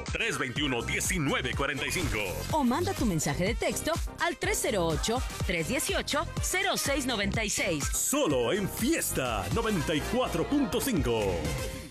321-1945. O manda tu mensaje de texto al 308-318-0696. Solo en Fiesta 94.5.